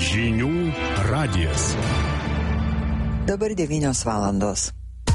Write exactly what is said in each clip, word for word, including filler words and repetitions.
Žinių radijas. Dabar devynios valandos.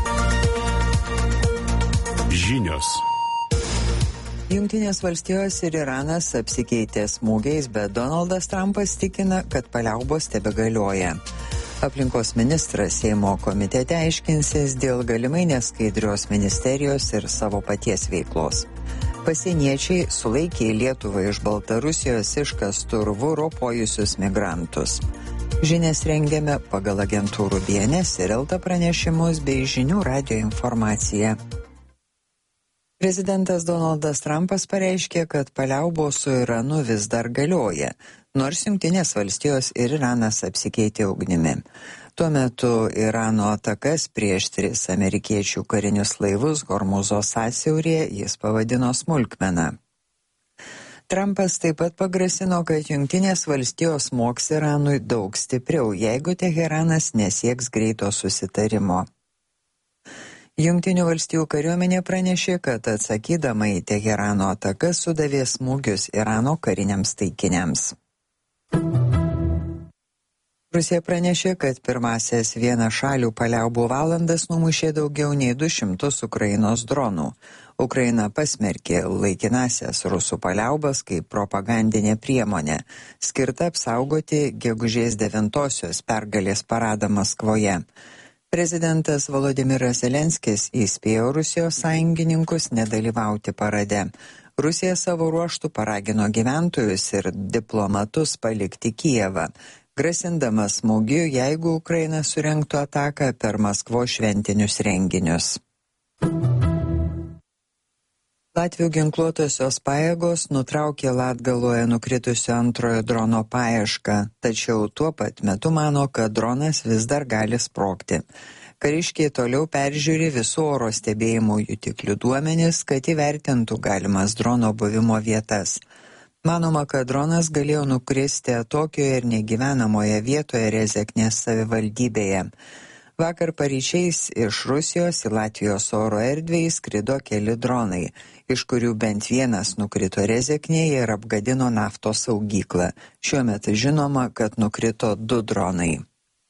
Žinios. Jungtinės valstijos ir Iranas apsikeitė smūgiais, bet Donaldas Trumpas tikina, kad paliaubos tebegalioja. Aplinkos ministras Seimo komitete aiškinsis dėl galimai neskaidrios ministerijos ir savo paties veiklos. Pasieniečiai sulaikė Lietuvą iš Baltarusijos iškastų urvu ropojusius migrantus. Žinias rengiame pagal agentūrų B N S ir Elta pranešimus bei žinių radijo informaciją. Prezidentas Donaldas Trumpas pareiškė, kad paliaubos su Iranu vis dar galioja, nors Jungtinės valstijos ir Iranas apsikeitė ugnimi. Tuo metu Irano atakas prieš tris amerikiečių karinius laivus Hormūzo sąsiauryje jis pavadino smulkmena. Trumpas taip pat pagrasino, kad Jungtinės valstijos smogs Iranui daug stipriau, jeigu Teheranas nesieks greito susitarimo. Jungtinių valstijų kariuomenė pranešė, kad atsakydama į Teherano atakas sudavė smūgius Irano kariniams taikiniams. Rusija pranešė, kad pirmasias vienašalių paliaubų valandas numušė daugiau nei du šimtus Ukrainos dronų. Ukraina pasmerkė laikinasias rusų paliaubas kaip propagandinė priemonė, skirta apsaugoti gegužės devintosios pergalės paradą Maskvoje. Prezidentas Volodimiras Zelenskis įspėjo Rusijos sąjungininkus nedalyvauti parade. Rusija savo ruožtu paragino gyventojus ir diplomatus palikti Kijevą, grasindama smūgiu, jeigu Ukraina surengtų ataką per Maskvos šventinius renginius. Latvių ginkluotosios pajėgos nutraukė Latgaloje nukritusio antrojo drono paiešką, tačiau tuo pat metu mano, kad dronas vis dar gali sprogti. Kariškiai toliau peržiūri visų oro stebėjimų jutiklių duomenis, kad įvertintų galimas drono buvimo vietas. Manoma, kad dronas galėjo nukristi atokioje ir negyvenamoje vietoje Rezeknės savivaldybėje. Vakar paryčiais iš Rusijos į Latvijos oro erdvę įskrido keli dronai, iš kurių bent vienas nukrito Rezeknėje ir apgadino naftos saugyklą. Šiuo metu žinoma, kad nukrito du dronai.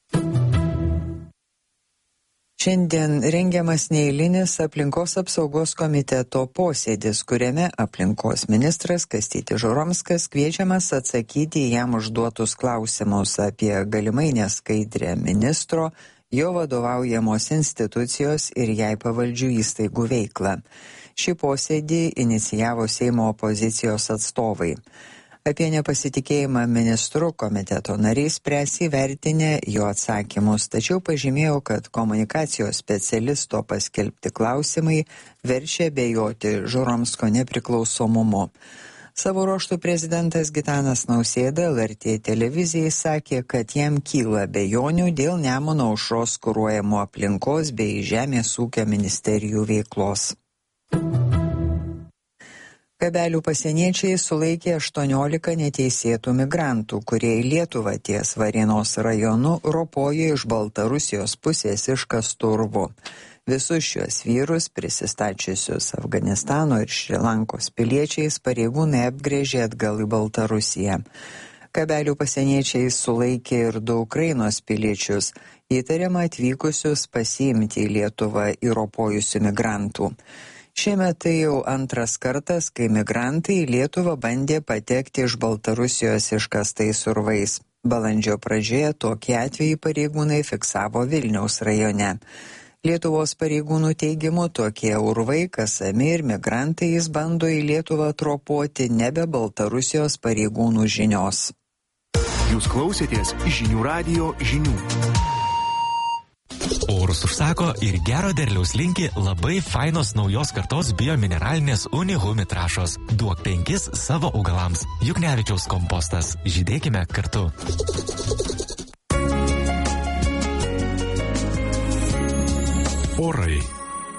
Šiandien rengiamas neeilinis aplinkos apsaugos komiteto posėdis, kuriame aplinkos ministras Kastytis Žuromskas kviečiamas atsakyti į jam užduotus klausimus apie galimai neskaidrią ministro, jo vadovaujamos institucijos ir jai pavaldžių įstaigų veiklą. Šį posėdį inicijavo Seimo opozicijos atstovai. Apie nepasitikėjimą ministru komiteto nariai spręs įvertinę jo atsakymus, tačiau pažymėjau, kad komunikacijos specialisto paskelbti klausimai verčia abejoti Žuromsko nepriklausomumu. Savo ruožtu prezidentas Gitanas Nausėda L R T televizijai sakė, kad jam kyla abejonių dėl Nemuno aušros kuruojamų aplinkos bei žemės ūkio ministerijų veiklos. Kabelių pasieniečiai sulaikė aštuoniolika neteisėtų migrantų, kurie į Lietuvą ties Varėnos rajonu ropojo iš Baltarusijos pusės iškastų urvu. Visus šiuos vyrus, prisistačiusius Afganistano ir Šri Lankos piliečiais, pareigūnai apgręžė atgal į Baltarusiją. Kabelių pasieniečiai sulaikė ir du Ukrainos piliečius, įtariama atvykusius pasiimti į Lietuvą įropojusių migrantų. Šiemet tai jau antras kartas, kai migrantai į Lietuvą bandė patekti iš Baltarusijos iškastais urvais. Balandžio pradžioje tokį atvejį pareigūnai fiksavo Vilniaus rajone. Lietuvos pareigūnų teigimu tokie urvai kasami ir migrantai jis bando į Lietuvą tropuoti nebe Baltarusijos pareigūnų žinios. Jūs klausėtės žinių radijo žinių. Orus užsako ir gero derliaus linki labai fainos naujos kartos biomineralinės Unihumi trąšos. Duok penkis savo augalams. Juknevičiaus kompostas. Žydėkime kartu. Orai.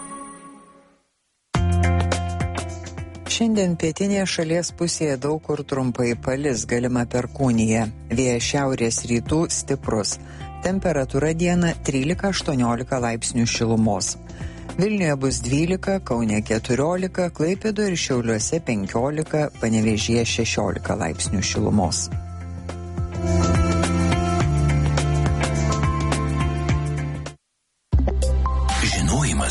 Šiandien pietinėje šalies pusėje daug kur trumpai palis, galima perkūnija. Vėjas šiaurės rytų stiprus. Temperatūra dieną trylika aštuoniolika laipsnių šilumos. Vilniuje bus dvylika, Kaune keturiolika, Klaipėdoje ir Šiauliuose penkiolika, Panevėžyje šešiolika laipsnių šilumos.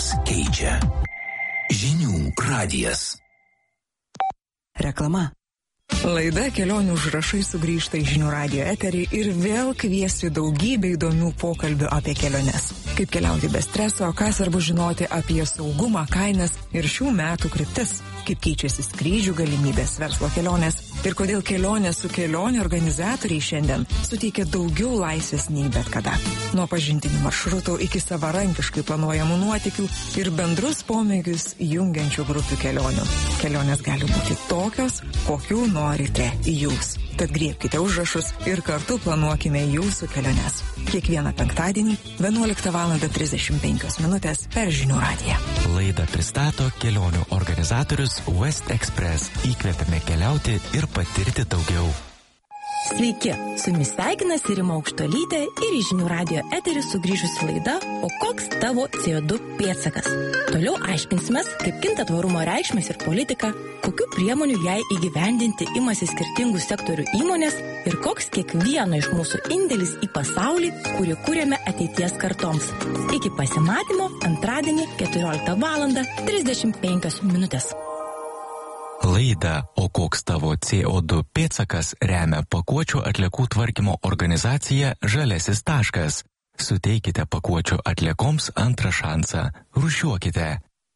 mus keičia. Žinių radijas. Reklama. Laida Kelionių užrašai sugrįžta į Žinių radijo eterį ir vėl kviesiu daugybę įdomių pokalbių apie keliones. Kaip keliauti be streso, ką svarbu žinoti apie saugumą, kainas ir šių metų kryptis. Kaip keičiasi skrydžių galimybės, verslo kelionės ir kodėl kelionės su kelionių organizatoriai šiandien suteikia daugiau laisvės nei bet kada. Nuo pažintinių maršrutų iki savarankiškai planuojamų nuotykių ir bendrus pomėgius jungiančių grupių kelionių. Kelionės gali būti tokios, kokių norite jūs. Tad griebkite užrašus ir kartu planuokime jūsų keliones. Kiekvieną penktadienį vienuoliktą valandą trisdešimt penkios minutės per Žinių radiją. Laidą pristato kelionių organizatorius West Express. Įkvėpėme keliauti ir patirti daugiau. Sveiki, su jumis sveikinasi Rima Aukštuolytė ir į Žinių radijo eterį sugrįžusi laida O koks tavo C O du pėdsakas? Toliau aiškinsimės, kaip kinta tvarumo reikšmės ir politika, kokių priemonių jai įgyvendinti imasi skirtingų sektorių įmonės ir koks kiekvieno iš mūsų indėlis į pasaulį, kurį kūrėme ateities kartoms. Iki pasimatymo antradienį keturioliktą valandą trisdešimt penkios minutės. Laidą O koks tavo C O du pėdsakas remia pakuočių atliekų tvarkymo organizacija Žaliasis taškas. Suteikite pakuočių atliekoms antrą šansą. Rūšiuokite.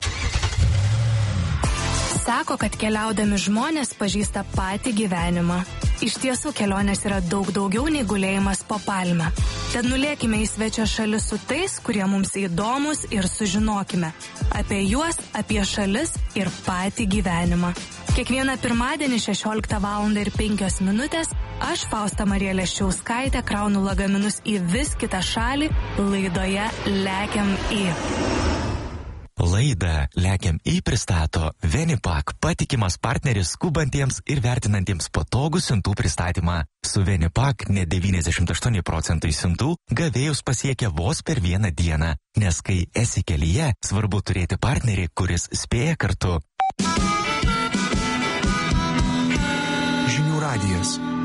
Sako, kad keliaudami žmonės pažįsta patį gyvenimą. Iš tiesų kelionės yra daug daugiau nei gulėjimas po palme. Tad nulėkime į svečio šalis su tais, kurie mums įdomus ir sužinokime apie juos, apie šalis ir patį gyvenimą. Kiekvieną pirmadienį šešioliktą valandą ir penkios minutės aš, Fausta Marija Leščiauskaitė, kraunu lagaminus į vis kitą šalį laidoje Lekiam į. Laidą Lekiam į pristato Venipak, patikimas partneris skubantiems ir vertinantiems patogų siuntų pristatymą. Su Venipak net devyniasdešimt aštuoni procentai siuntų gavėjus pasiekia vos per vieną dieną, nes kai esi kelyje, svarbu turėti partnerį, kuris spėja kartu. Žinių radijas.